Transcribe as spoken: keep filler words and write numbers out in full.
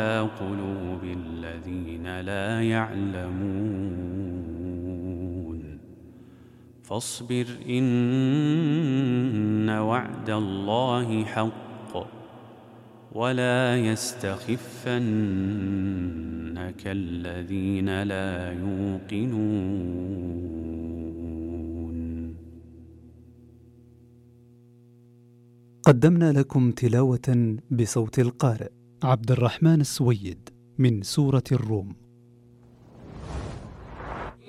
قلوب الذين لا يعلمون فاصبر إن وعد الله حق ولا يستخفنك الذين لا يوقنون. قدمنا لكم تلاوة بصوت القارئ عبد الرحمن السويد من سورة الروم.